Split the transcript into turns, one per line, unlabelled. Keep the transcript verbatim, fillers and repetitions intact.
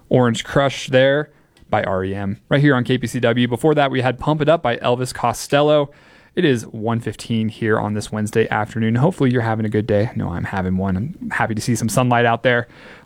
Orange Crush there by R E M right here on K P C W. Before that, we had Pump It Up by Elvis Costello. It is one fifteen here on this Wednesday afternoon. Hopefully you're having a good day. No, I'm having one. I'm happy to see some sunlight out there.